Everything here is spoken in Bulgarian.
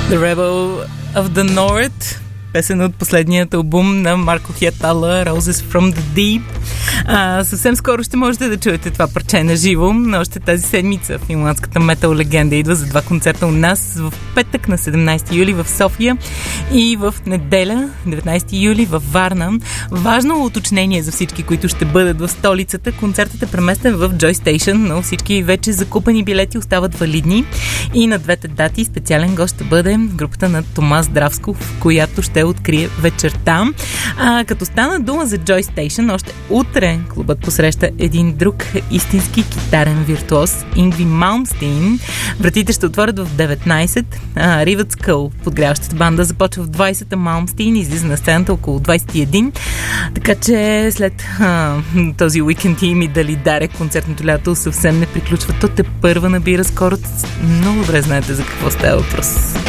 The Rebel of the North, песен от последният албум на Марко Хиатала, Roses from the Deep. Съвсем скоро ще можете да чуете това парче на живо. Още тази седмица финландската метал легенда идва за 2 концерта у нас в петък на 17 юли в София и в неделя 19 юли в Варна. Важно уточнение за всички, които ще бъдат в столицата. Концертът е преместен в Joy Station, но всички вече закупени билети остават валидни. И на двете дати специален гост ще бъде групата на Томас Дравсков, която ще открие вечерта. Като стана дума за Joy Station, още утре клубът посреща един друг истински китарен виртуоз, Ингви Малмстин. Вратите ще отворят в 19. Rivet Skull, подгряващата банда, започва в 20, а Малмстин излиза на сцената около 21. Така че след този уикенд им и дали даре концертното лято съвсем не приключва. То те първа набира скорост. Много добре знаете за какво става въпрос.